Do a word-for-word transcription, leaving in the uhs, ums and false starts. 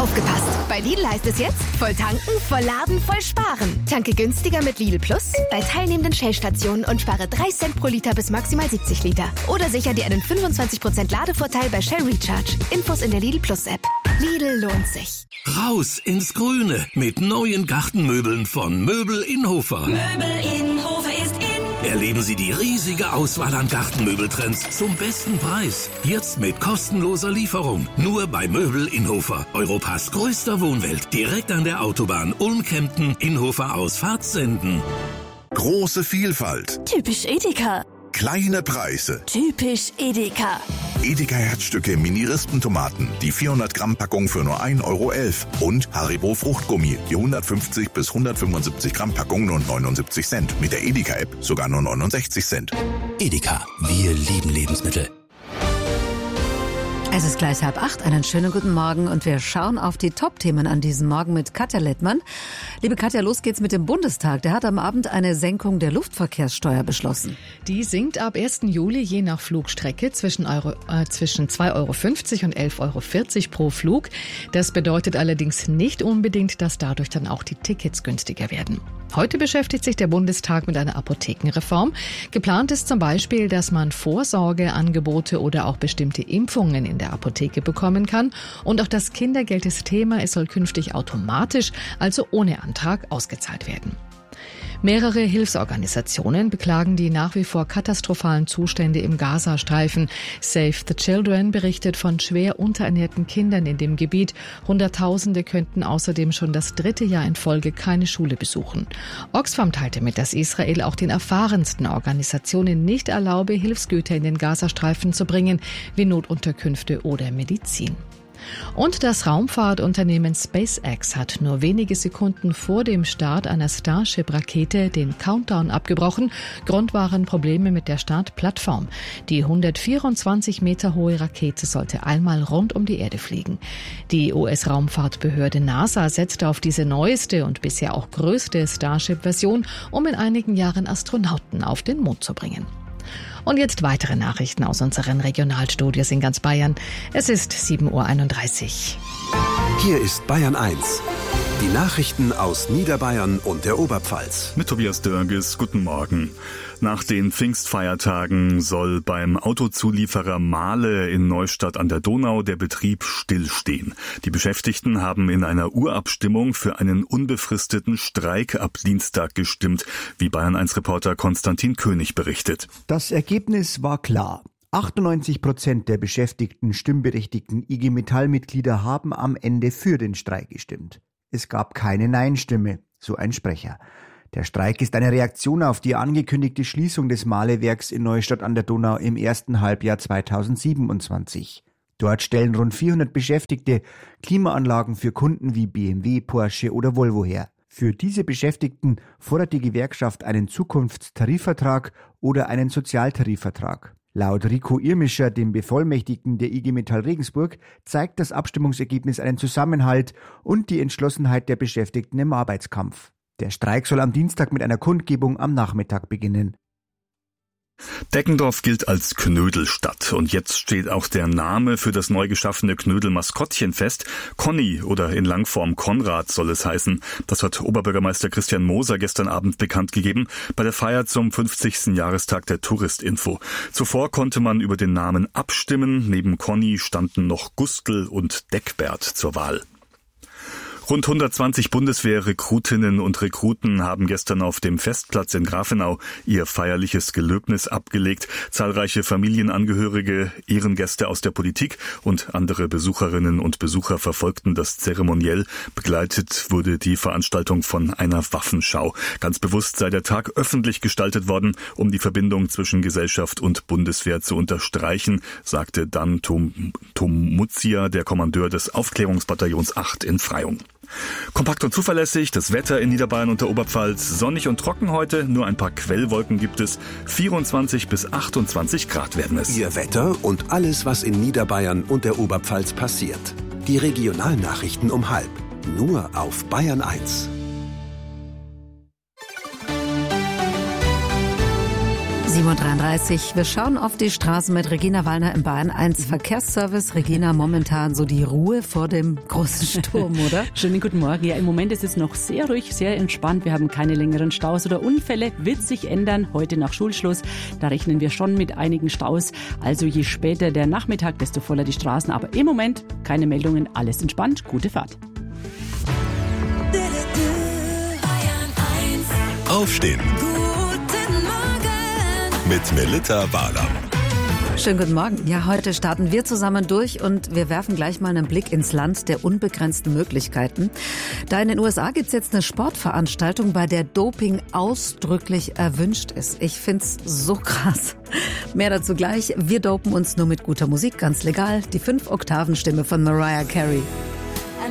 Aufgepasst! Bei Lidl heißt es jetzt, voll tanken, voll laden, voll sparen. Tanke günstiger mit Lidl Plus bei teilnehmenden Shell-Stationen und spare drei Cent pro Liter bis maximal siebzig Liter. Oder sicher dir einen fünfundzwanzig Prozent Ladevorteil bei Shell Recharge. Infos in der Lidl Plus App. Lidl lohnt sich. Raus ins Grüne mit neuen Gartenmöbeln von Möbel Inhofer. Möbel Inhofer ist in. Erleben Sie die riesige Auswahl an Gartenmöbeltrends zum besten Preis. Jetzt mit kostenloser Lieferung. Nur bei Möbel Inhofer. Europas größter Wohnwelt. Direkt an der Autobahn Ulm-Kempten, Inhofer aus Fahrtsenden. Große Vielfalt. Typisch Edeka. Kleine Preise. Typisch Edeka. Edeka Herzstücke Mini-Rispentomaten. Die vierhundert Gramm Packung für nur ein Euro elf. Und Haribo Fruchtgummi. Die hundertfünfzig bis hundertfünfundsiebzig Gramm Packung nur neunundsiebzig Cent. Mit der Edeka-App sogar nur neunundsechzig Cent. Edeka. Wir lieben Lebensmittel. Es ist gleich halb acht, einen schönen guten Morgen und wir schauen auf die Top-Themen an diesem Morgen mit Katja Lettmann. Liebe Katja, los geht's mit dem Bundestag. Der hat am Abend eine Senkung der Luftverkehrssteuer beschlossen. Die sinkt ab ersten Juli je nach Flugstrecke zwischen, Euro, äh, zwischen zwei Euro fünfzig und elf Euro vierzig pro Flug. Das bedeutet allerdings nicht unbedingt, dass dadurch dann auch die Tickets günstiger werden. Heute beschäftigt sich der Bundestag mit einer Apothekenreform. Geplant ist zum Beispiel, dass man Vorsorgeangebote oder auch bestimmte Impfungen in der Apotheke bekommen kann. Und auch das Kindergeld ist Thema. Es soll künftig automatisch, also ohne Antrag, ausgezahlt werden. Mehrere Hilfsorganisationen beklagen die nach wie vor katastrophalen Zustände im Gazastreifen. Save the Children berichtet von schwer unterernährten Kindern in dem Gebiet. Hunderttausende könnten außerdem schon das dritte Jahr in Folge keine Schule besuchen. Oxfam teilte mit, dass Israel auch den erfahrensten Organisationen nicht erlaube, Hilfsgüter in den Gazastreifen zu bringen, wie Notunterkünfte oder Medizin. Und das Raumfahrtunternehmen SpaceX hat nur wenige Sekunden vor dem Start einer Starship-Rakete den Countdown abgebrochen. Grund waren Probleme mit der Startplattform. Die hundertvierundzwanzig Meter hohe Rakete sollte einmal rund um die Erde fliegen. Die U S-Raumfahrtbehörde NASA setzte auf diese neueste und bisher auch größte Starship-Version, um in einigen Jahren Astronauten auf den Mond zu bringen. Und jetzt weitere Nachrichten aus unseren Regionalstudios in ganz Bayern. Es ist sieben Uhr einunddreißig. Hier ist Bayern eins. Die Nachrichten aus Niederbayern und der Oberpfalz. Mit Tobias Dörges, guten Morgen. Nach den Pfingstfeiertagen soll beim Autozulieferer Mahle in Neustadt an der Donau der Betrieb stillstehen. Die Beschäftigten haben in einer Urabstimmung für einen unbefristeten Streik ab Dienstag gestimmt, wie Bayern eins Reporter Konstantin König berichtet. Das Ergebnis war klar. achtundneunzig Prozent der beschäftigten stimmberechtigten I G Metall-Mitglieder haben am Ende für den Streik gestimmt. Es gab keine Nein-Stimme, so ein Sprecher. Der Streik ist eine Reaktion auf die angekündigte Schließung des Mahlewerks in Neustadt an der Donau im ersten Halbjahr zweitausendsiebenundzwanzig. Dort stellen rund vierhundert Beschäftigte Klimaanlagen für Kunden wie B M W, Porsche oder Volvo her. Für diese Beschäftigten fordert die Gewerkschaft einen Zukunftstarifvertrag oder einen Sozialtarifvertrag. Laut Rico Irmischer, dem Bevollmächtigten der I G Metall Regensburg, zeigt das Abstimmungsergebnis einen Zusammenhalt und die Entschlossenheit der Beschäftigten im Arbeitskampf. Der Streik soll am Dienstag mit einer Kundgebung am Nachmittag beginnen. Deckendorf gilt als Knödelstadt und jetzt steht auch der Name für das neu geschaffene Knödel-Maskottchen fest. Conny oder in Langform Konrad soll es heißen. Das hat Oberbürgermeister Christian Moser gestern Abend bekannt gegeben bei der Feier zum fünfzigsten Jahrestag der Touristinfo. Zuvor konnte man über den Namen abstimmen. Neben Conny standen noch Gustl und Deckbert zur Wahl. Rund hundertzwanzig Bundeswehr-Rekrutinnen und Rekruten haben gestern auf dem Festplatz in Grafenau ihr feierliches Gelöbnis abgelegt. Zahlreiche Familienangehörige, Ehrengäste aus der Politik und andere Besucherinnen und Besucher verfolgten das zeremoniell. Begleitet wurde die Veranstaltung von einer Waffenschau. Ganz bewusst sei der Tag öffentlich gestaltet worden, um die Verbindung zwischen Gesellschaft und Bundeswehr zu unterstreichen, sagte Dan Tom, Tom Mutzia, der Kommandeur des Aufklärungsbataillons acht in Freyung. Kompakt und zuverlässig, das Wetter in Niederbayern und der Oberpfalz. Sonnig und trocken heute, nur ein paar Quellwolken gibt es. vierundzwanzig bis achtundzwanzig Grad werden es. Ihr Wetter und alles, was in Niederbayern und der Oberpfalz passiert. Die Regionalnachrichten um halb. Nur auf Bayern eins. sieben Uhr dreiunddreißig. Wir schauen auf die Straßen mit Regina Wallner im Bayern eins Verkehrsservice. Regina, momentan so die Ruhe vor dem großen Sturm, oder? Schönen guten Morgen. Ja, im Moment ist es noch sehr ruhig, sehr entspannt. Wir haben keine längeren Staus oder Unfälle. Wird sich ändern heute nach Schulschluss. Da rechnen wir schon mit einigen Staus. Also je später der Nachmittag, desto voller die Straßen. Aber im Moment keine Meldungen, alles entspannt. Gute Fahrt. Aufstehen. Mit Melita Wahler. Schönen guten Morgen. Ja, heute starten wir zusammen durch und wir werfen gleich mal einen Blick ins Land der unbegrenzten Möglichkeiten. Da in den U S A gibt's jetzt eine Sportveranstaltung, bei der Doping ausdrücklich erwünscht ist. Ich find's so krass. Mehr dazu gleich. Wir dopen uns nur mit guter Musik, ganz legal. Die Fünf-Oktaven-Stimme von Mariah Carey.